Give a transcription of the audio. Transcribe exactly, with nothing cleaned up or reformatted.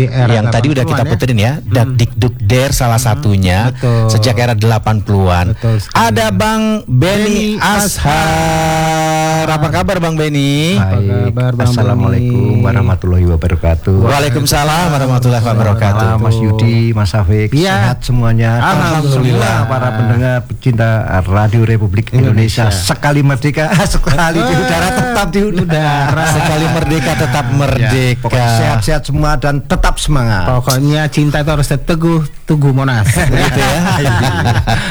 di era yang tadi udah kita puterin ya, ya. Dak Dikduk Der salah hmm. satunya Betul. Sejak era delapan puluhan. Ada Bang Benny Ashar. Apa kabar Bang Benny? Baik. Kabar, Bang Assalamualaikum Benny. Warahmatullahi wabarakatuh. Waalaikumsalam warahmatullahi wabarakatuh. Mas Yudi, Mas Afik, ya. Sehat semuanya. Alhamdulillah. Para pendengar pecinta Radio Republik Indonesia, Indonesia. Sekali merdeka, sekali di udara tetap di udara. Sekali merdeka tetap merdeka. Pokoknya sehat-sehat semua dan tetap semangat. Pokoknya cinta itu harus teguh, tugu Monas. Gitu ya.